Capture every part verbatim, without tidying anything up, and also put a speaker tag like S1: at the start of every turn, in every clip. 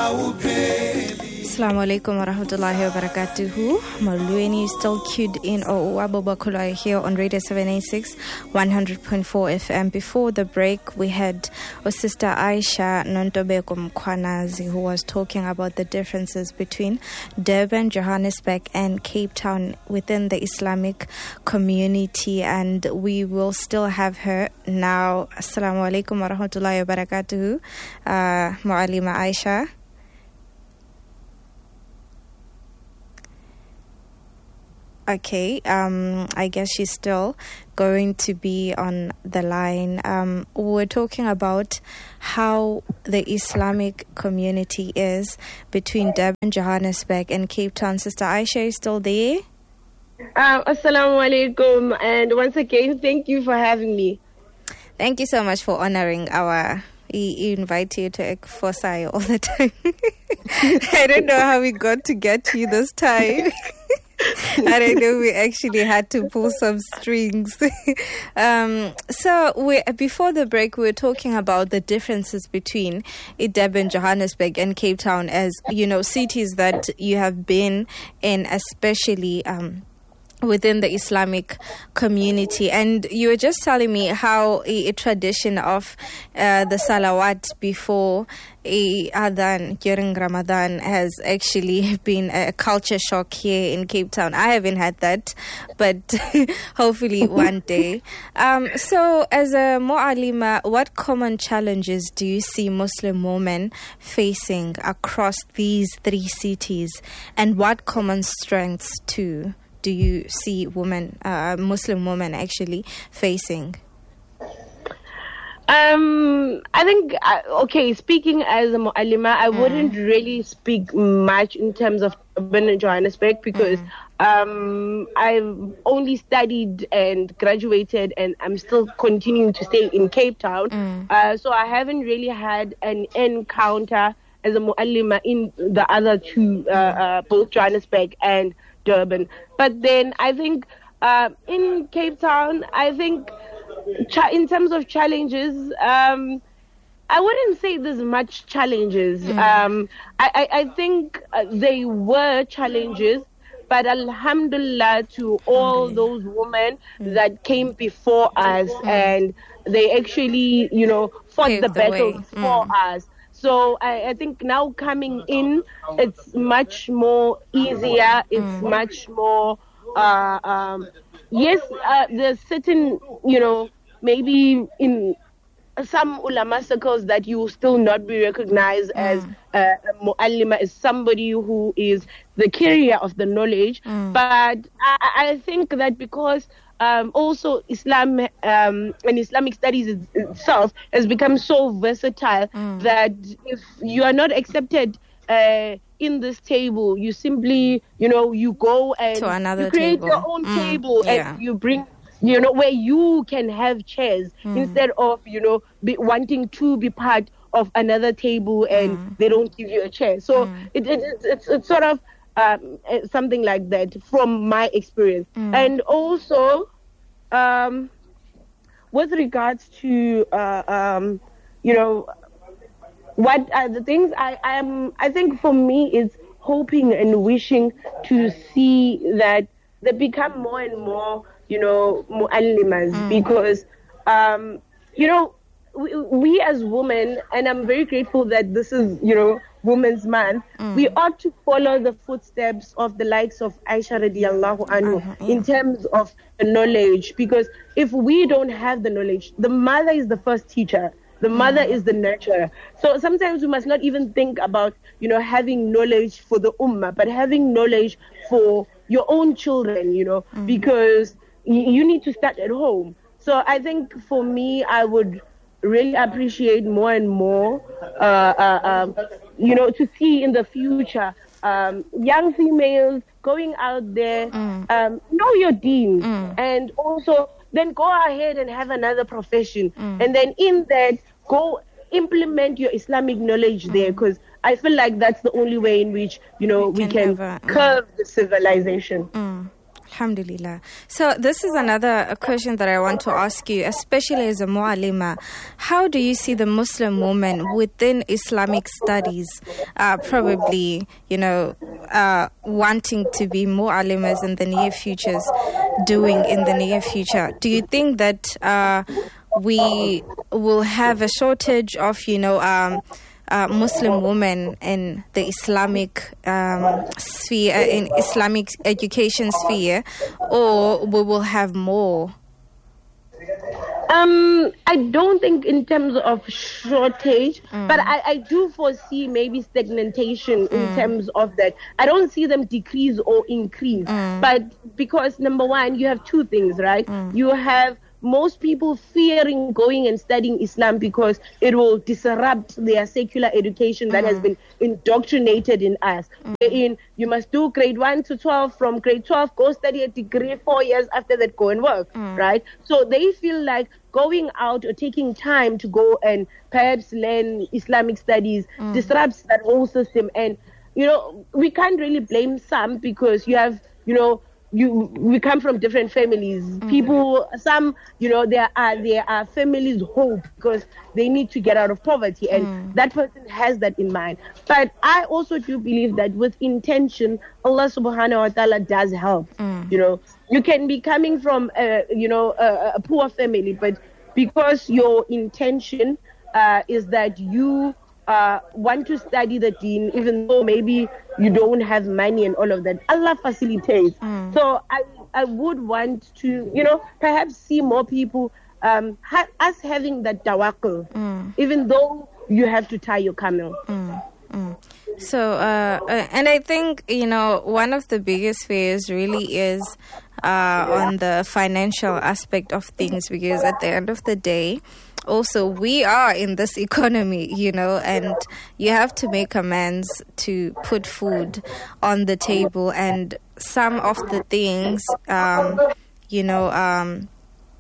S1: Assalamu alaikum wa rahmatullahi wa barakatuhu. Malweni is still queued in or Wabobakulai here on Radio seven eighty-six, one hundred point four F M. Before the break, we had our sister Aisha Nontobeko Mkwanazi, who was talking about the differences between Durban, Johannesburg, and Cape Town within the Islamic community. And we will still have her now. Assalamu alaikum wa rahmatullahi wa barakatuhu. Uh, Mu'alima Aisha. Okay, um, I guess she's still going to be on the line. Um, we're talking about how the Islamic community is between Durban, Johannesburg, and Cape Town. Sister Aisha, is still there?
S2: Um, Assalamu alaikum, and once again, thank you for having me.
S1: Thank you so much for honoring our... We invite you to Ekfosai all the time. I don't know how we got to get you this time. I don't know, we actually had to pull some strings. um, so we, before the break, we were talking about the differences between Durban, Johannesburg, and Cape Town as, you know, cities that you have been in, especially... Um, within the Islamic community. And you were just telling me how a, a tradition of uh, the salawat before a adhan during Ramadan has actually been a culture shock here in Cape Town. I haven't had that, but hopefully one day. Um, so as a mu'alima, what common challenges do you see Muslim women facing across these three cities, and what common strengths too do you see women, uh, Muslim women actually facing?
S2: Um, I think, uh, okay, speaking as a mu'alima, I mm. wouldn't really speak much in terms of Durban and Johannesburg because mm. um, I've only studied and graduated and I'm still continuing to stay in Cape Town. Mm. Uh, so I haven't really had an encounter as a mu'alima in the other two, uh, uh, both Johannesburg and Durban. But then I think uh, in Cape Town, I think cha- in terms of challenges, um, I wouldn't say there's much challenges. Mm. Um, I, I, I think uh, they were challenges, but alhamdulillah to all those women mm. that came before us mm. and they actually, you know, fought Paved the, the battles mm. for us. So I, I think now coming in, it's much more easier. It's mm. much more, uh, um, yes, uh, there's certain, you know, maybe in some ulama circles that you will still not be recognized mm. as uh, a mu'allima, as somebody who is the carrier of the knowledge. Mm. But I, I think that because Um, also Islam um, and Islamic studies itself has become so versatile mm. that if you are not accepted uh, in this table, you simply, you know, you go and
S1: to another
S2: you create
S1: table.
S2: your own mm. table
S1: yeah.
S2: and you bring, you know, where you can have chairs mm. instead of, you know, be wanting to be part of another table and mm. they don't give you a chair. So mm. it, it, it's, it's, it's sort of Um, something like that from my experience. Mm. And also, um, with regards to, uh, um, you know, what are the things I am, I think for me is hoping and wishing to see that they become more and more, you know, mu'allimas mm. because, um, you know, we, we as women, and I'm very grateful that this is, you know, Women's Month, mm. we ought to follow the footsteps of the likes of Aisha radiallahu anhu uh-huh, yeah. in terms of the knowledge, because if we don't have the knowledge, the mother is the first teacher, the mother mm. is the nurturer. So sometimes we must not even think about, you know, having knowledge for the ummah, but having knowledge for your own children, you know, mm. because y- you need to start at home. So I think for me, I would really appreciate more and more, uh, uh, um, you know, to see in the future um, young females going out there, mm. um, know your deen, mm. and also then go ahead and have another profession. Mm. And then in that, go implement your Islamic knowledge mm. there, because I feel like that's the only way in which, you know, we, we can, can curb mm. the civilization.
S1: Mm. Alhamdulillah. So this is another question that I want to ask you, especially as a mu'alima. How do you see the Muslim woman within Islamic studies, uh, probably, you know, uh, wanting to be mu'alimas in the near futures, doing in the near future? Do you think that uh, we will have a shortage of, you know, um, Uh, Muslim women in the Islamic um, sphere, in Islamic education sphere, or we will have more?
S2: Um, I don't think in terms of shortage, mm. but I, I do foresee maybe stagnation mm. in terms of that. I don't see them decrease or increase, mm. but because number one, you have two things, right? Mm. You have most people fearing going and studying Islam because it will disrupt their secular education that mm. has been indoctrinated in us. Mm. Wherein you must do grade one to twelve, from grade twelve, go study a degree, four years after that, go and work, mm. right? So they feel like going out or taking time to go and perhaps learn Islamic studies mm. disrupts that whole system. And, you know, we can't really blame some because you have, you know, You, we come from different families. Mm. People, some, you know, there are there are families' hope because they need to get out of poverty, and mm. that person has that in mind. But I also do believe that with intention, Allah Subhanahu wa Taala does help. Mm. You know, you can be coming from, a, you know, a, a poor family, but because your intention uh, is that you Uh, want to study the deen, even though maybe you don't have money and all of that, Allah facilitates. Mm. So I I would want to, you know, perhaps see more people, um, ha- us having that tawakkul, mm. even though you have to tie your camel.
S1: Mm. Mm. So, uh, uh, and I think, you know, one of the biggest fears really is uh, on the financial aspect of things, because at the end of the day, also we are in this economy, you know, and you have to make amends to put food on the table, and some of the things, um, you know, um,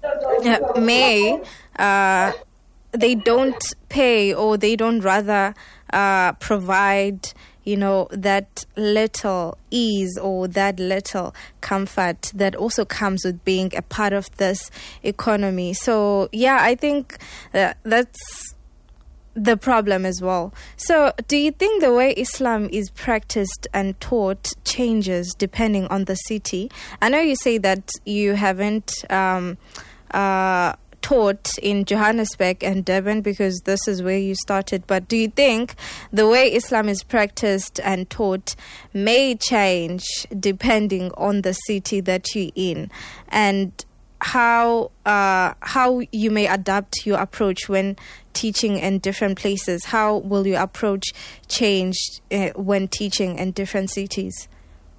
S1: may uh, they don't pay, or they don't rather uh, provide, you know, that little ease or that little comfort that also comes with being a part of this economy. So, yeah, I think that that's the problem as well. So, do you think the way Islam is practiced and taught changes depending on the city? I know you say that you haven't um, uh, taught in Johannesburg and Durban because this is where you started, but do you think the way Islam is practiced and taught may change depending on the city that you're in, and how uh, how you may adapt your approach when teaching in different places? How will your approach change uh, when teaching in different cities?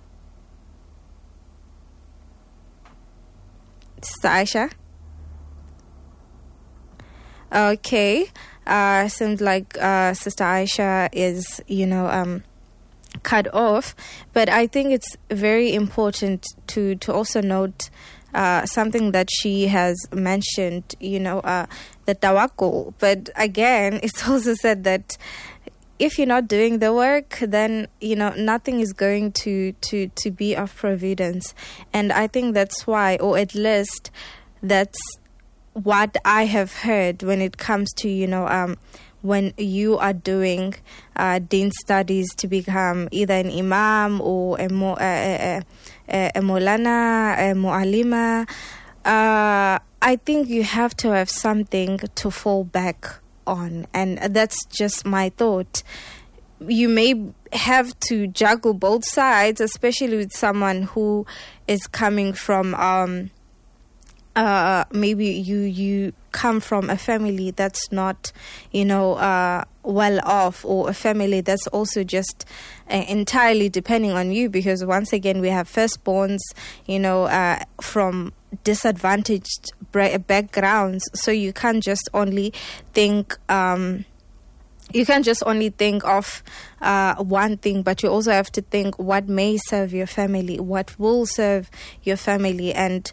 S1: Sister Aisha? Okay, uh, seems like uh, Sister Aisha is, you know, um, cut off. But I think it's very important to, to also note uh, something that she has mentioned, you know, uh, the tawakkul. But again, it's also said that if you're not doing the work, then, you know, nothing is going to, to, to be of providence. And I think that's why, or at least that's what I have heard when it comes to, you know, um, when you are doing uh, deen studies to become either an imam or a, mo- a, a, a, a molana, a mu'alima, uh, I think you have to have something to fall back on. And that's just my thought. You may have to juggle both sides, especially with someone who is coming from... Um, Uh, maybe you you come from a family that's not, you know, uh, well off, or a family that's also just uh, entirely depending on you, because once again we have firstborns, you know, uh, from disadvantaged backgrounds, so you can't just only think um, you can't just only think of uh, one thing, but you also have to think what may serve your family, what will serve your family. And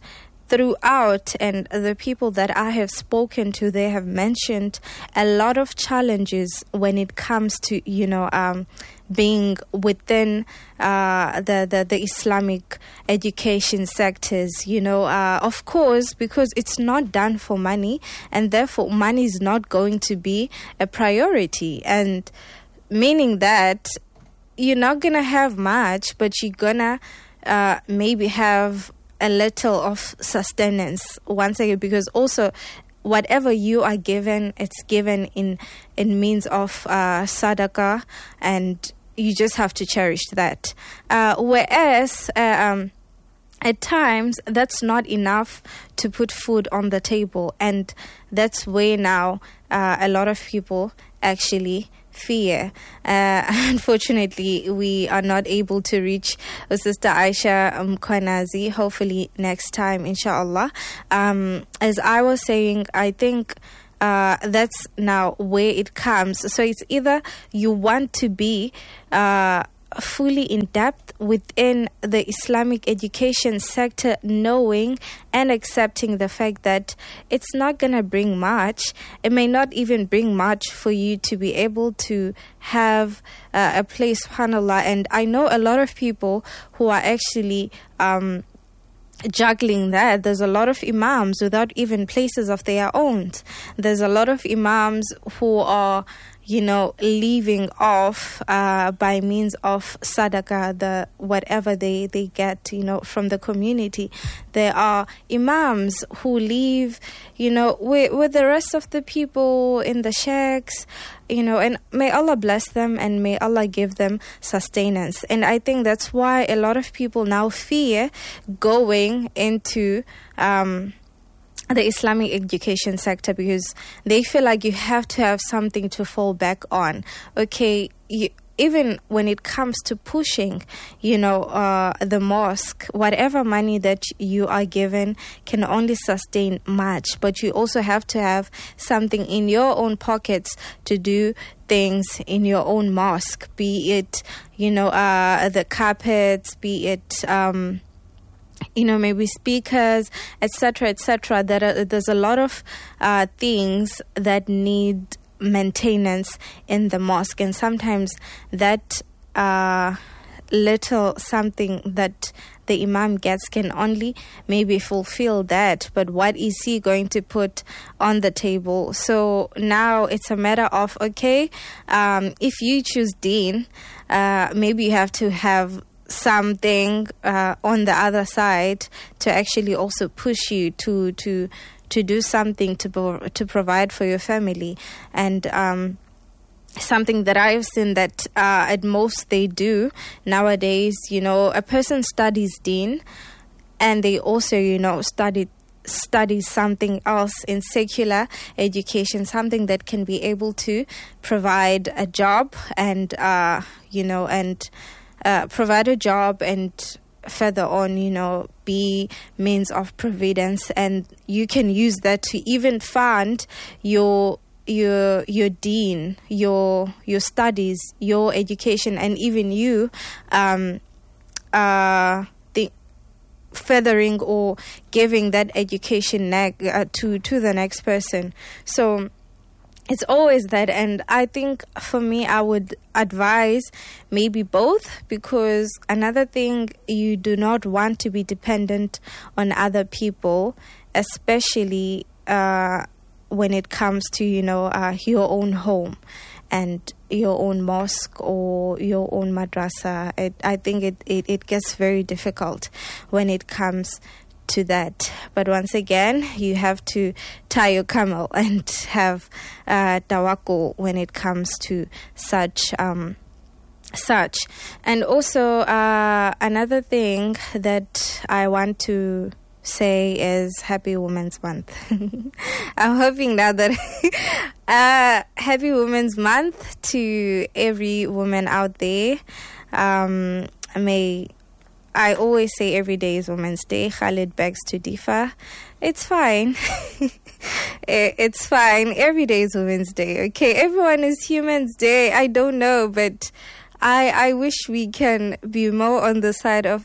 S1: throughout, and the people that I have spoken to, they have mentioned a lot of challenges when it comes to, you know, um, being within uh, the, the, the Islamic education sectors, you know, uh, of course, because it's not done for money, and therefore money is not going to be a priority, and meaning that you're not going to have much, but you're going to uh, maybe have a little of sustenance once again, because also whatever you are given, it's given in in means of uh, sadaqah, and you just have to cherish that. Uh, whereas uh, um, at times that's not enough to put food on the table, and that's where now uh, a lot of people actually fear. Uh, unfortunately, we are not able to reach Sister Aisha Mkhwanazi. Hopefully next time, inshallah. Um, as I was saying, I think uh, that's now where it comes. So it's either you want to be uh, fully in depth within the Islamic education sector, knowing and accepting the fact that it's not going to bring much. It may not even bring much for you to be able to have uh, a place, subhanAllah. And I know a lot of people who are actually um, juggling that. There's a lot of imams without even places of their own. There's a lot of imams who are, you know, leaving off uh, by means of sadaqah, the whatever they, they get, you know, from the community. There are imams who leave, you know, with, with the rest of the people in the sheikhs, you know, and may Allah bless them and may Allah give them sustenance. And I think that's why a lot of people now fear going into um the Islamic education sector, because they feel like you have to have something to fall back on. Okay, you, even when it comes to pushing, you know, uh, the mosque, whatever money that you are given can only sustain much, but you also have to have something in your own pockets to do things in your own mosque, be it, you know, uh, the carpets, be it um you know, maybe speakers, et cetera, et cetera. There are, there's a lot of uh, things that need maintenance in the mosque, and sometimes that uh, little something that the imam gets can only maybe fulfill that. But what is he going to put on the table? So now it's a matter of, okay, um, if you choose Deen, uh, maybe you have to have something uh, on the other side to actually also push you to to to do something to pro- to provide for your family. And um, something that I've seen that uh, at most they do nowadays, you know, a person studies Deen and they also, you know, study study something else in secular education, something that can be able to provide a job and uh, you know and Uh, provide a job and further on, you know, be means of providence, and you can use that to even fund your your your deen, your your studies, your education, and even you um uh the furthering or giving that education ne- uh, to to the next person. So it's always that, and I think for me, I would advise maybe both, because another thing, you do not want to be dependent on other people, especially uh, when it comes to, you know, uh, your own home and your own mosque or your own madrasa. It, I think it, it, it gets very difficult when it comes to that. But once again, you have to tie your camel and have uh, tawakkul when it comes to such um, such. And also uh, another thing that I want to say is Happy Women's Month. I'm hoping now that uh, Happy Women's Month to every woman out there. Um, may I always say every day is Women's Day. Khalid begs to differ. It's fine. It's fine. Every day is Women's Day. Okay, everyone is Human's Day. I don't know, but I I wish we can be more on the side of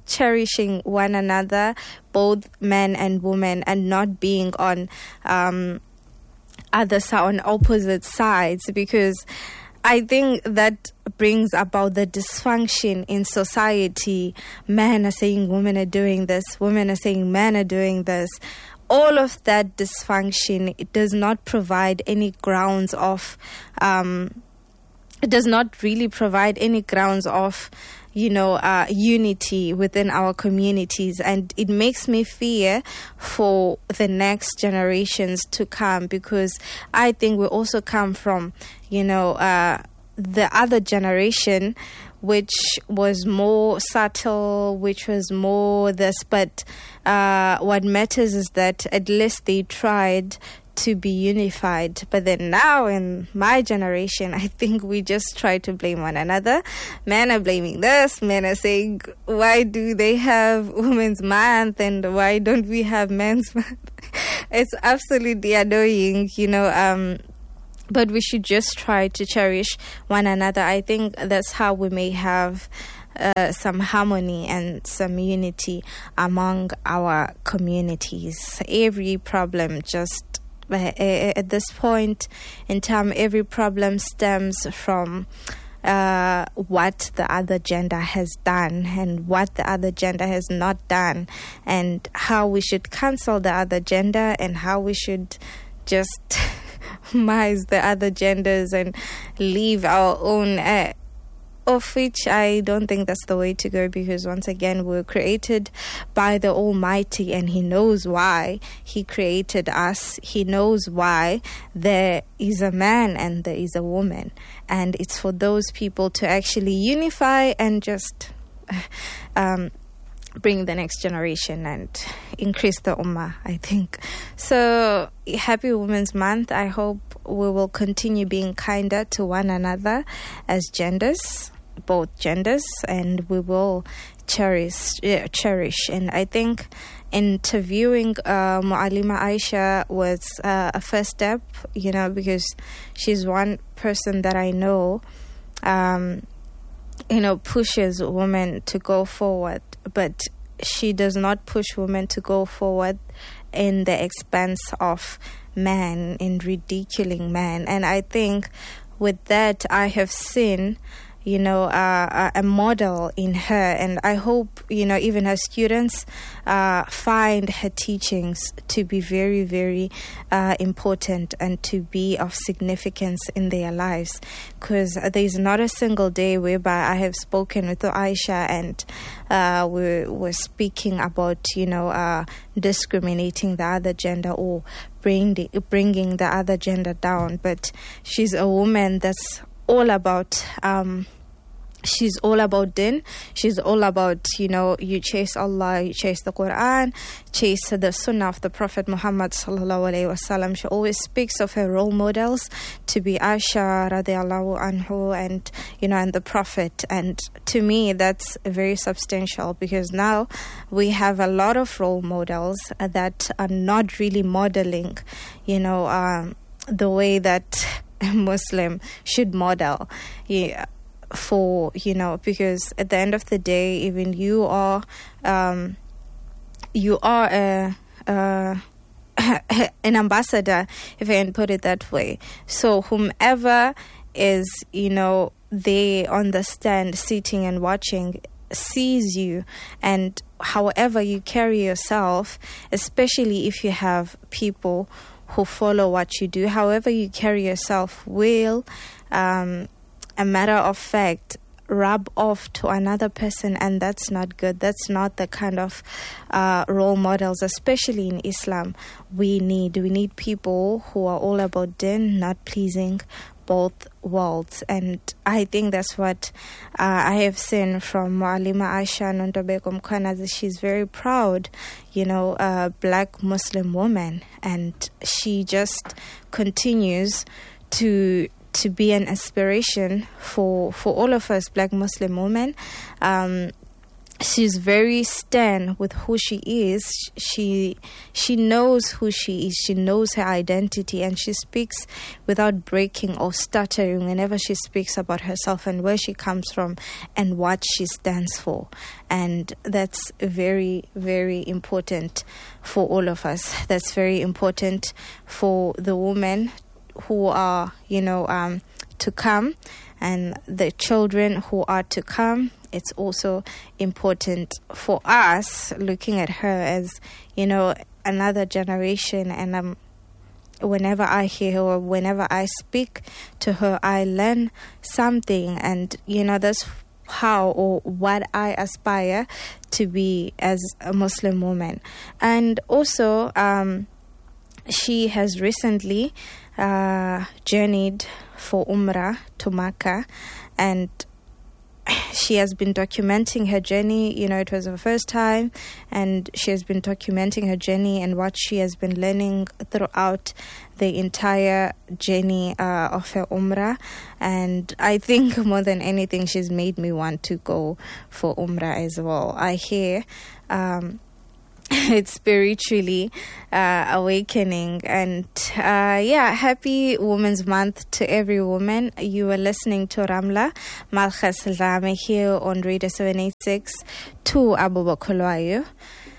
S1: cherishing one another, both men and women, and not being on um, other si- on opposite sides, because I think that brings about the dysfunction in society. Men are saying women are doing this, women are saying men are doing this. All of that dysfunction, it does not provide any grounds of, um, it does not really provide any grounds of, you know, uh, unity within our communities. And it makes me fear for the next generations to come, because I think we also come from, you know, uh, the other generation, which was more subtle, which was more this. But uh, what matters is that at least they tried to be unified. But then now in my generation, I think we just try to blame one another. Men are blaming this. Men are saying, why do they have Women's Month and why don't we have Men's Month? It's absolutely annoying, you know. Um, but we should just try to cherish one another. I think that's how we may have Uh, some harmony and some unity among our communities. Every problem just uh, at this point in time, every problem stems from uh, what the other gender has done and what the other gender has not done, and how we should cancel the other gender and how we should just minimize the other genders and leave our own uh, of which I don't think that's the way to go, because once again, we're created by the Almighty, and He knows why He created us. He knows why there is a man and there is a woman, and it's for those people to actually unify and just um, bring the next generation and increase the ummah, I think. So, happy Women's Month. I hope we will continue being kinder to one another as genders, both genders, and we will cherish, yeah, cherish. And I think interviewing uh, Mu'alima Aisha was uh, a first step, you know, because she's one person that I know, um, you know, pushes women to go forward, but she does not push women to go forward in the expense of man, in ridiculing man. And I think with that, I have seen, you know, uh, a model in her, and I hope, you know, even her students uh, find her teachings to be very, very uh, important and to be of significance in their lives, because there's not a single day whereby I have spoken with Aisha and uh, we're, we're speaking about, you know, uh, discriminating the other gender or bring the, bringing the other gender down. But she's a woman that's all about um she's all about din. She's all about, you know, you chase Allah, you chase the Quran, chase the Sunnah of the Prophet Muhammad sallallahu alaihi wasallam. She always speaks of her role models to be Aisha radiallahu anhu and, you know, and the Prophet. And to me, that's very substantial, because now we have a lot of role models that are not really modeling, you know, um, the way that a Muslim should model, yeah, for, you know, because at the end of the day, even you are um, you are a, a an ambassador, if I can put it that way. So whomever is, you know, they on the stand sitting and watching sees you, and however you carry yourself, especially if you have people who follow what you do, however you carry yourself will, um, a matter of fact, rub off to another person, and that's not good. That's not the kind of uh, role models, especially in Islam, we need. We need people who are all about din, not pleasing both worlds. And I think that's what uh, I have seen from Mu'alima Aisha Nontobeko Mkhwana, that she's very proud, you know, a black Muslim woman, and she just continues to to be an inspiration for for all of us black Muslim women. Um, she's very stern with who she is. She she knows who she is. She knows her identity, and she speaks without breaking or stuttering whenever she speaks about herself and where she comes from and what she stands for. And that's very, very important for all of us. That's very important for the women who are, you know, um, to come, and the children who are to come. It's also important for us looking at her as, you know, another generation. And um, whenever I hear her or whenever I speak to her, I learn something. And, you know, that's how or what I aspire to be as a Muslim woman. And also, um, she has recently uh, journeyed for Umrah to Makkah, and she has been documenting her journey. You know, it was her first time, and she has been documenting her journey and what she has been learning throughout the entire journey uh, of her Umrah. And I think more than anything, she's made me want to go for Umrah as well. I hear um, it's spiritually uh, awakening. And uh, yeah, happy Women's Month to every woman. You are listening to Ramla Malchas Zame here on Radio seven eighty-six to Abu Bakr.